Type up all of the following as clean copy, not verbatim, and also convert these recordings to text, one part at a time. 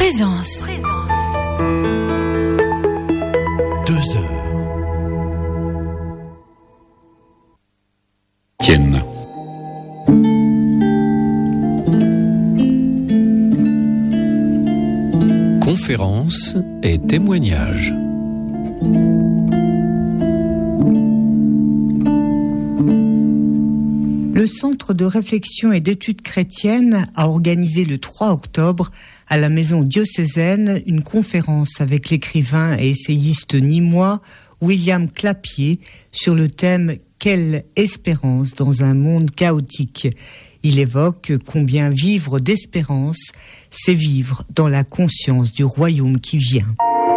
Présence. 2 heures. Tienne. Conférences et témoignages. Le Centre de réflexion et d'études chrétiennes a organisé le 3 octobre à la maison diocésaine une conférence avec l'écrivain et essayiste nîmois William Clapier sur le thème « Quelle espérance dans un monde chaotique ?» Il évoque combien vivre d'espérance, c'est vivre dans la conscience du royaume qui vient.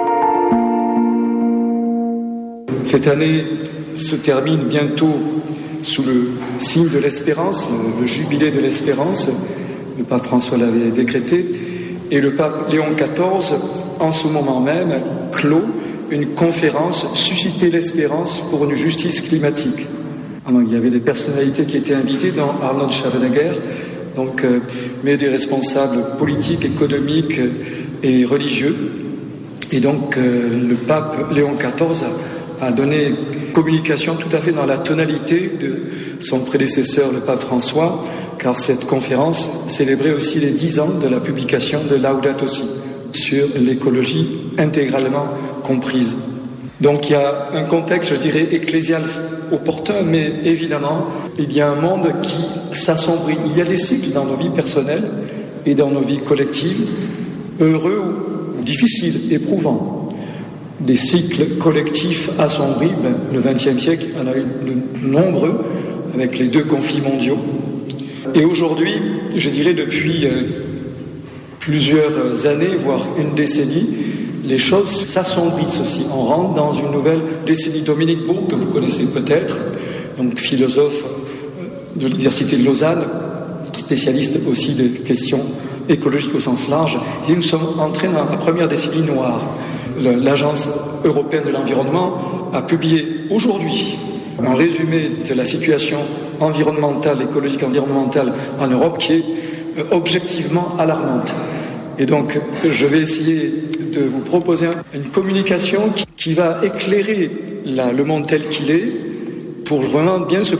Cette année se termine bientôt sous le signe de l'espérance, le jubilé de l'espérance. Le pape François l'avait décrété. Et le pape Léon XIV, en ce moment même, clôt une conférence « Susciter l'espérance pour une justice climatique ». Alors, il y avait des personnalités qui étaient invitées, dans Arnold Schwarzenegger, mais des responsables politiques, économiques et religieux. Et donc, le pape Léon XIV a donné communication tout à fait dans la tonalité de son prédécesseur, le pape François, car cette conférence célébrait aussi les 10 ans de la publication de Laudato Si, sur l'écologie intégralement comprise. Donc il y a un contexte, je dirais, ecclésial opportun, mais évidemment, il y a un monde qui s'assombrit. Il y a des cycles dans nos vies personnelles et dans nos vies collectives, heureux ou difficiles, éprouvants. Des cycles collectifs assombris, le XXe siècle en a eu de nombreux, avec les 2 conflits mondiaux. Et aujourd'hui, je dirais depuis plusieurs années, voire une décennie, les choses s'assombrissent aussi. On rentre dans une nouvelle décennie. Dominique Bourg, que vous connaissez peut-être, donc philosophe de l'Université de Lausanne, spécialiste aussi des questions écologiques au sens large, dit nous sommes entrés dans la première décennie noire. L'Agence européenne de l'environnement a publié aujourd'hui un résumé de la situation environnementale, écologique environnementale en Europe qui est objectivement alarmante. Et donc, je vais essayer de vous proposer une communication qui va éclairer le monde tel qu'il est pour vraiment bien se